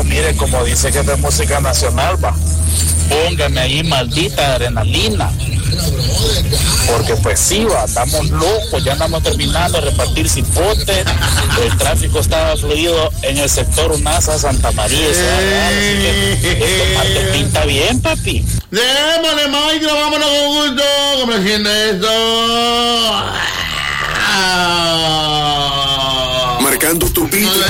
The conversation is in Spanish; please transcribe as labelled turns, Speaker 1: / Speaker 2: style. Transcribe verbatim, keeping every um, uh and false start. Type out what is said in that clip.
Speaker 1: Pero mire, como dice que es de música nacional, va, póngame ahí maldita adrenalina. Porque pues sí, va, estamos locos, ya andamos terminando de repartir cipotes, el tráfico estaba fluido en el sector UNASA Santa María, eh, así que este martes pinta bien, papi.
Speaker 2: Démosle, maestro, vámonos con gusto, complaciendo esto.
Speaker 3: Marcando tu beat